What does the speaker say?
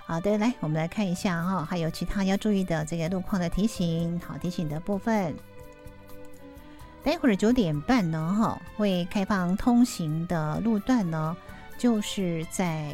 好的，来我们来看一下哈，还有其他要注意的这个路况的提醒。好，提醒的部分，待会儿9点半呢，会开放通行的路段呢，就是在